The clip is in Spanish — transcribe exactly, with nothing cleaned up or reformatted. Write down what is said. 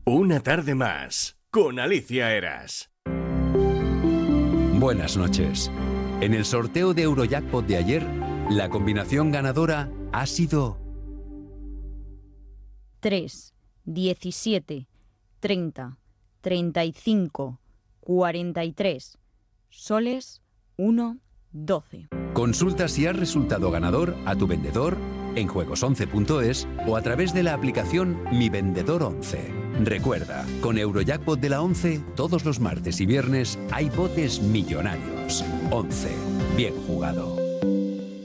Una tarde más, con Alicia Eras. Buenas noches. En el sorteo de Eurojackpot de ayer, la combinación ganadora ha sido tres, diecisiete, treinta, treinta y cinco, cuarenta y tres, soles, uno, doce. Consulta si has resultado ganador a tu vendedor en juegos once punto es o a través de la aplicación Mi Vendedor once. Recuerda, con Eurojackpot de la once, todos los martes y viernes hay botes millonarios. once. Bien jugado.